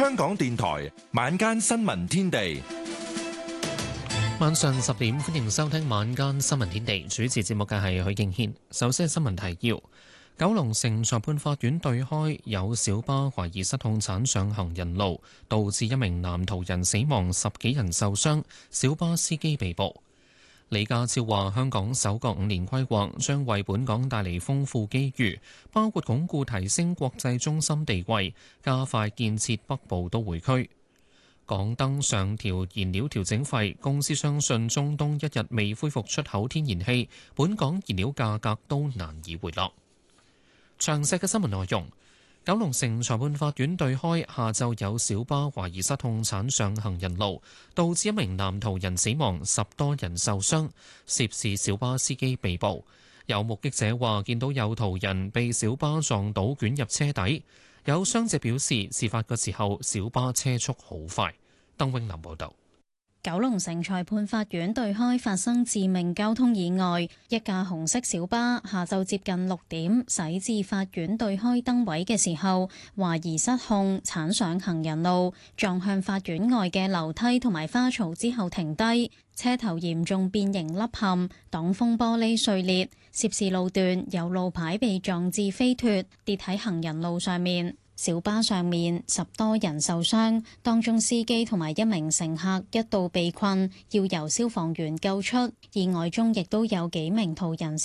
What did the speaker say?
香港電台晚間新聞天地， 晚上10點歡迎收聽晚間新聞天地。主持節目嘅係許敬軒。首先係新聞提要：九龍城裁判法院對開有小巴懷疑失控鏟上行人路，導致一名男途人死亡，10幾人受傷，小巴司機被捕。李家超話：香港首個5年規劃將為本港帶嚟豐富機遇，包括鞏固提升國際中心地位，加快建設北部都會區。港燈上調燃料調整費，公司相信中東一日未恢復出口天然氣，本港燃料價格都難以回落。詳細嘅新聞內容。九龍城裁判法院對開下晝有小巴懷疑失控鏟上行人路，導致一名男途人死亡，10多人受傷，涉事小巴司機被捕。有目擊者話見到有途人被小巴撞倒捲入車底。有傷者表示，事發嘅時候小巴車速好快。鄧永林報道。 九龍城裁判法院對開發生致命交通意外，一架紅色小巴下晝接近6點駛至法院對開燈位嘅時候，懷疑失控鏟上行人路，撞向法院外嘅樓梯同埋花槽之後停低，車頭嚴重變形凹陷，擋風玻璃碎裂。涉事路段有路牌被撞至飛脫，跌喺行人路上面。小巴上面10多人受傷，當中司機同埋一名乘客一度被困，要由消防員救出。意外中亦都有幾名途人